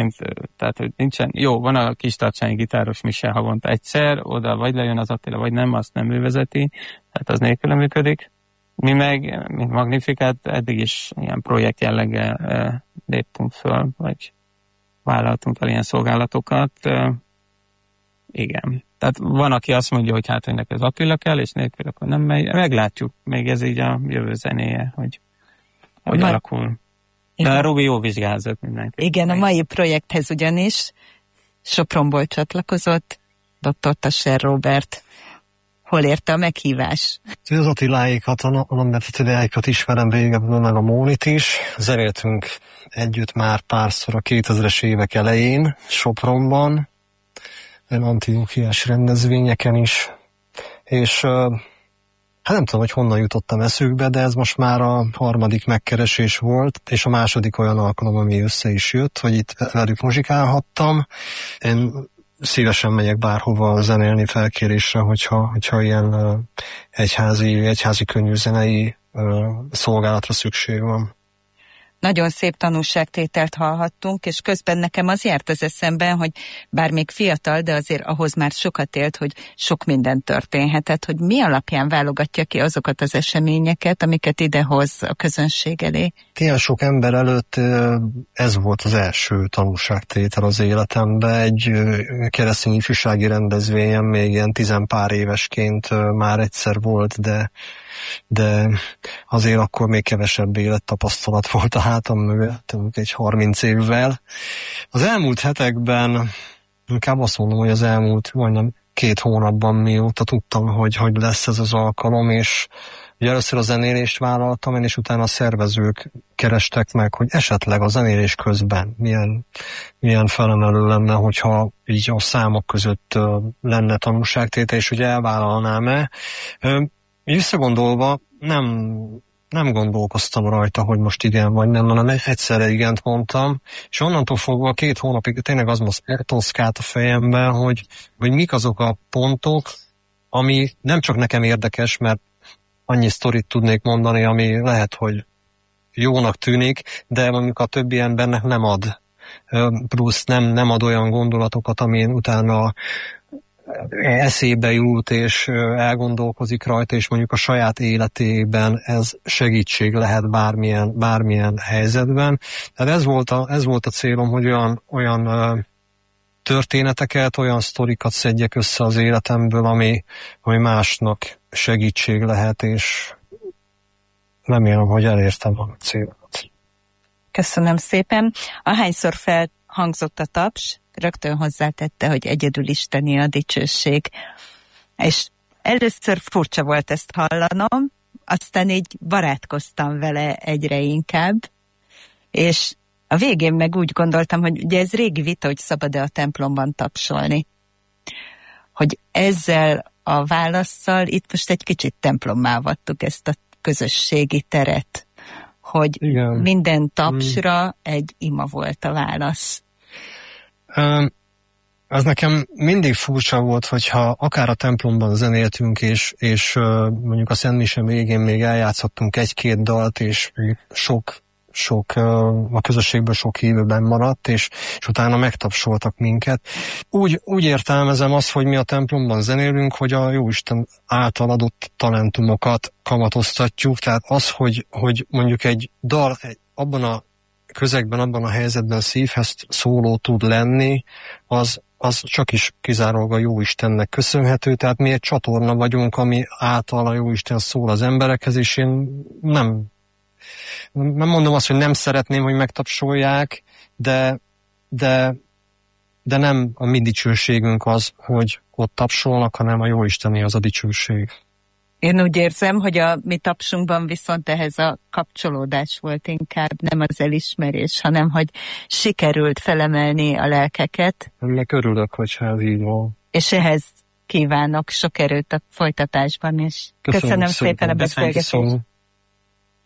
egyébként, tehát hogy nincsen, jó, van a kis tartsányi gitáros mise havonta egyszer, oda vagy lejön az Attila, vagy nem, azt nem ő vezeti, tehát az nélkül működik. Mi meg, mint Magnifikát, eddig is ilyen projekt jelleggel léptünk föl, vagy vállaltunk el ilyen szolgálatokat. Igen. Tehát van, aki azt mondja, hogy hát, hogy neki az Attila kell, és nélkül akkor nem megy. Meglátjuk, még ez így a jövő zenéje, hogy alakul. De a Rubi jó vizsgázott mindenki. Igen, a mai projekthez ugyanis Sopronból csatlakozott dr. Tasser Róbert. Hol érte a meghívás? Az Attiláikat, a Attiláikat ismerem régebben, meg a Mónit is. Zenéltünk együtt már párszor a 2000-es évek elején Sopronban, antiókiás rendezvényeken is, és hát nem tudom, hogy honnan jutottam eszükbe, de ez most már a harmadik megkeresés volt, és a második olyan alkalom, ami össze is jött, hogy itt velük muzsikálhattam. Én szívesen megyek bárhova zenélni felkérésre, hogyha ilyen egyházi könnyűzenei szolgálatra szükség van. Nagyon szép tanúságtételt hallhattunk, és közben nekem az járt az eszemben, hogy bár még fiatal, de azért ahhoz már sokat élt, hogy sok minden történhetett, hogy mi alapján válogatja ki azokat az eseményeket, amiket idehoz a közönség elé. Ilyen sok ember előtt ez volt az első tanúságtétel az életemben. Egy keresztény ifjúsági rendezvényen még ilyen 10 pár évesként már egyszer volt, de azért akkor még kevesebb élettapasztalat volt a hátam mögött, egy 30 évvel. Az elmúlt hetekben, inkább azt mondom, hogy az elmúlt majdnem 2 hónapban, mióta tudtam, hogy lesz ez az alkalom, és ugye először a zenélést vállaltam én, és utána a szervezők kerestek meg, hogy esetleg a zenélés közben milyen felemelő lenne, hogyha így a számok között lenne tanúságtétel, és hogy elvállalnám-e. Visszagondolva nem gondolkoztam rajta, hogy most igen vagy nem, hanem egyszerre igent mondtam, és onnantól fogva 2 hónapig tényleg az most eltoszkált a fejemben, hogy mik azok a pontok, ami nem csak nekem érdekes, mert annyi sztorit tudnék mondani, ami lehet, hogy jónak tűnik, de mondjuk a többi embernek nem ad. Plusz nem ad olyan gondolatokat, amin utána eszébe jut, és elgondolkozik rajta, és mondjuk a saját életében ez segítség lehet bármilyen helyzetben. Tehát ez volt a célom, hogy olyan történeteket, olyan sztorikat szedjek össze az életemből, ami másnak segítség lehet, és remélem, hogy elértem a célomat. Köszönöm szépen. Ahányszor felhangzott a taps, rögtön hozzátette, hogy egyedül isteni a dicsőség. És először furcsa volt ezt hallanom, aztán így barátkoztam vele egyre inkább, és a végén meg úgy gondoltam, hogy ugye ez régi vita, hogy szabad-e a templomban tapsolni. Hogy ezzel a válasszal itt most egy kicsit templommá vattuk ezt a közösségi teret, hogy igen, minden tapsra egy ima volt a válasz. Az nekem mindig furcsa volt, hogyha akár a templomban zenéltünk, és mondjuk a Szent Mise végén még eljátszottunk 1-2 dalt, és a közösségből sok hívőben maradt, és utána megtapsoltak minket. Úgy értelmezem azt, hogy mi a templomban zenélünk, hogy a Jóisten által adott talentumokat kamatoztatjuk, tehát az, hogy mondjuk egy dal abban a közegben, abban a helyzetben szívhez szóló tud lenni, az csak is kizárólag a Jóistennek köszönhető, tehát mi egy csatorna vagyunk, ami által a Jóisten szól az emberekhez, és én nem mondom azt, hogy nem szeretném, hogy megtapsolják, de nem a mi dicsőségünk az, hogy ott tapsolnak, hanem a Jóistené az a dicsőség. Én úgy érzem, hogy a mi tapsunkban viszont ehhez a kapcsolódás volt inkább, nem az elismerés, hanem hogy sikerült felemelni a lelkeket. Ennek örülök, hogyha ez így van. És ehhez kívánok sok erőt a folytatásban is. Köszönöm szépen a beszélgetést.